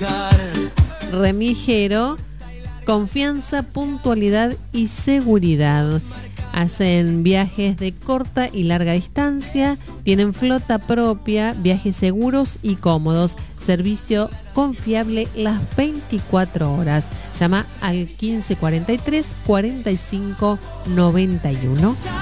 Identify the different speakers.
Speaker 1: Remigero, confianza, puntualidad y seguridad. Hacen viajes de corta y larga distancia, tienen flota propia, viajes seguros y cómodos, servicio confiable las 24 horas. Llama al 1543 45 91.